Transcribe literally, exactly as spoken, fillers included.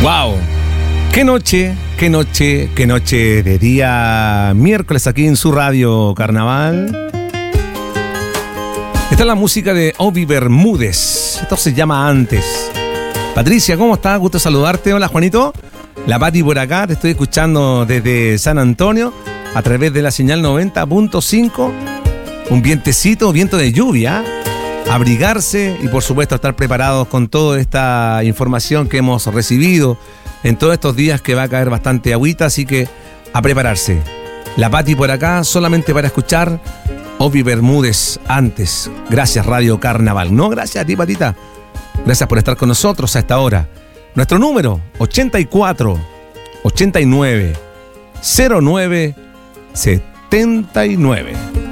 ¡Wow! ¡Qué noche, qué noche, qué noche de día miércoles aquí en su radio Carnaval! Esta es la música de Obi Bermúdez. Esto se llama Antes. Patricia, ¿cómo estás? Gusto saludarte. Hola, Juanito. La Pati por acá, te estoy escuchando desde San Antonio a través de la señal noventa punto cinco. Un vientecito, viento de lluvia. Abrigarse y por supuesto estar preparados con toda esta información que hemos recibido en todos estos días, que va a caer bastante agüita, así que a prepararse. La Pati por acá solamente para escuchar Obi Bermúdez Antes. Gracias Radio Carnaval. No, gracias a ti, Patita. Gracias por estar con nosotros a esta hora. Nuestro número ochenta y cuatro, ochenta y nueve, cero nueve, setenta y nueve.